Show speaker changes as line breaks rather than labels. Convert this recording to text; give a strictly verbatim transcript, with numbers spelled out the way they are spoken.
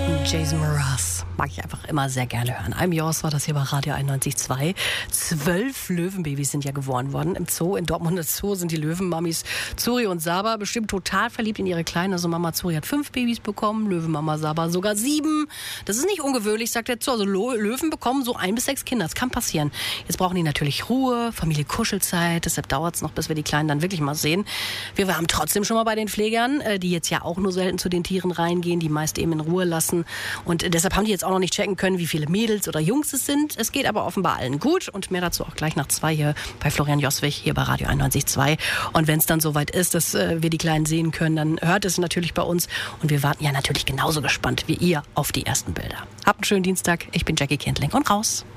Jason Mraz mag ich einfach immer sehr gerne hören. I'm Yours war das hier bei Radio einundneunzig Komma zwei. Zwölf Löwenbabys sind ja geboren worden im Zoo. In Dortmunder Zoo sind die Löwenmamis Zuri und Saba bestimmt total verliebt in ihre Kleinen. Also Mama Zuri hat fünf Babys bekommen, Löwenmama Saba sogar sieben. Das ist nicht ungewöhnlich, sagt der Zoo. Also Löwen bekommen so ein bis sechs Kinder. Das kann passieren. Jetzt brauchen die natürlich Ruhe, Familie Kuschelzeit. Deshalb dauert es noch, bis wir die Kleinen dann wirklich mal sehen. Wir waren trotzdem schon mal bei den Pflegern, die jetzt ja auch nur selten zu den Tieren reingehen, die meist eben in Ruhe lassen. Und deshalb haben die jetzt auch noch nicht checken können, wie viele Mädels oder Jungs es sind. Es geht aber offenbar allen gut. Und mehr dazu auch gleich nach zwei hier bei Florian Joswig, hier bei Radio einundneunzig Komma zwei. Und wenn es dann soweit ist, dass äh, wir die Kleinen sehen können, dann hört es natürlich bei uns. Und wir warten ja natürlich genauso gespannt wie ihr auf die ersten Bilder. Habt einen schönen Dienstag. Ich bin Jackie Kindling und raus.